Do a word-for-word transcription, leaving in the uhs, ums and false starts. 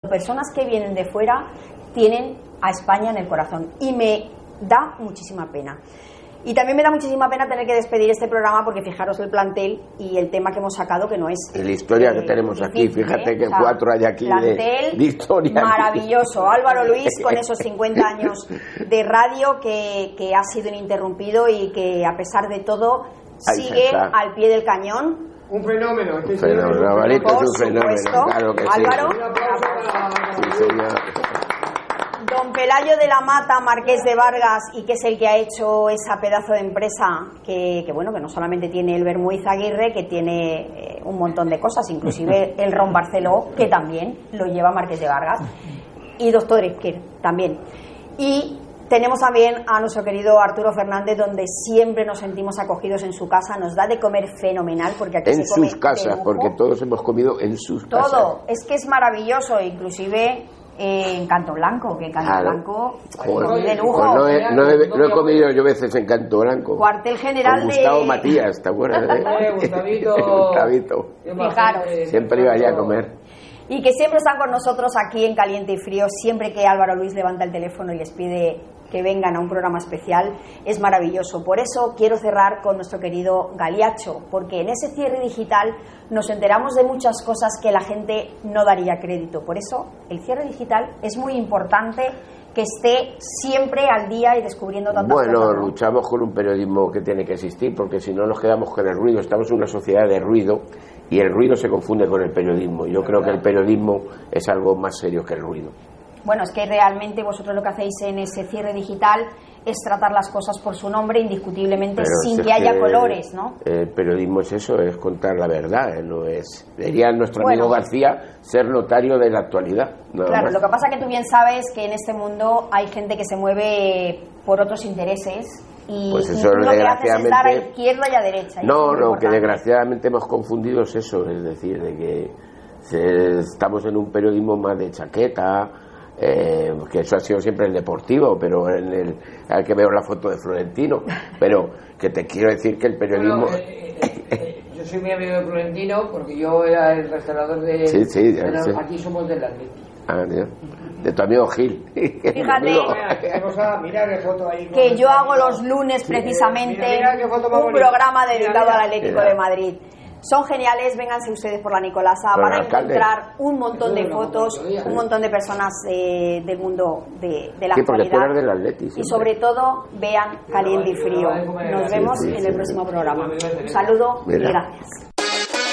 Personas que vienen de fuera tienen a España en el corazón y me da muchísima pena. Y también me da muchísima pena tener que despedir este programa porque fijaros el plantel y el tema que hemos sacado, que no es... Y la historia eh, que tenemos difícil, aquí, fíjate ¿eh? que o sea, cuatro hay aquí plantel de, de historia. Maravilloso. Álvaro Luis con esos cincuenta años de radio que, que ha sido ininterrumpido y que a pesar de todo Ahí sigue al pie del cañón. Un fenómeno. Un fenómeno, Alvarito es un fenómeno, claro que Álvaro. Sí. Sí, señor. Don Pelayo de la Mata, Marqués de Vargas, y que es el que ha hecho esa pedazo de empresa que, que bueno, que no solamente tiene el vermú Izaguirre, que tiene eh, un montón de cosas, inclusive el ron Barceló, que también lo lleva Marqués de Vargas, y Doctor Esquer también. Y tenemos también a nuestro querido Arturo Fernández, donde siempre nos sentimos acogidos en su casa, nos da de comer fenomenal, porque aquí en se come sus casas, porque todos hemos comido en sus todo. casas. Todo, es que es maravilloso, inclusive... Eh, en Canto Blanco, que en Canto claro. Blanco Joder, de lujo. Pues no, he, no, he, no he comido yo veces en Canto Blanco. Cuartel general con Gustavo de... Matías, ¿te acuerdas? Eh, Gustavito. Gustavito. Fijaros. Siempre iba allá a comer. Y que siempre están con nosotros aquí en Caliente y Frío, siempre que Álvaro Luis levanta el teléfono y les pide que vengan a un programa especial, es maravilloso. Por eso quiero cerrar con nuestro querido Galiacho, porque en ese cierre digital nos enteramos de muchas cosas que la gente no daría crédito. Por eso el cierre digital es muy importante que esté siempre al día y descubriendo tantas bueno, cosas. Bueno, luchamos con un periodismo que tiene que existir, porque si no nos quedamos con el ruido. Estamos en una sociedad de ruido y el ruido se confunde con el periodismo. Yo creo que el periodismo es algo más serio que el ruido. Bueno, es que realmente vosotros lo que hacéis en ese cierre digital es tratar las cosas por su nombre, indiscutiblemente, pero sin que haya que colores, ¿no? El periodismo es eso, es contar la verdad, no es... Diría nuestro bueno, amigo García, ser notario de la actualidad. Claro, más. Lo que pasa es que tú bien sabes que en este mundo hay gente que se mueve por otros intereses y, pues y eso, tú lo que haces es dar a desgraciadamente... izquierda y a derecha. Y No, es lo que desgraciadamente hemos confundido es eso, es decir, de que se, estamos en un periodismo más de chaqueta... Eh, que eso ha sido siempre el deportivo, pero en el al que veo la foto de Florentino, pero que te quiero decir que el periodismo bueno, eh, eh, eh, yo soy muy amigo de Florentino porque yo era el restaurador de, sí, sí, de la, sí. aquí somos del Atlético. Ah, de tu amigo Gil. Fíjate mira qué foto ahí, que yo hago los lunes precisamente mira, mira un programa dedicado mira, mira. al Atlético mira. de Madrid. Son geniales, vénganse ustedes por la Nicolasa, Con van a alcalde. encontrar un montón de fotos, un montón de personas eh, del mundo de, de la sí, porque actualidad. tú eres del Atleti, y sobre todo, vean Caliente y Frío. Nos vemos sí, sí, en sí, el sí. próximo programa. Un saludo y Mira. gracias.